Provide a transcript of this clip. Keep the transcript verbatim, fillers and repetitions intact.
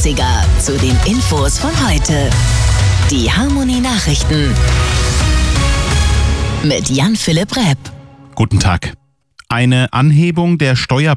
dreißiger zu den Infos von heute. Die Harmonie Nachrichten mit Jan-Philipp Repp. Guten Tag. Eine Anhebung der Steuer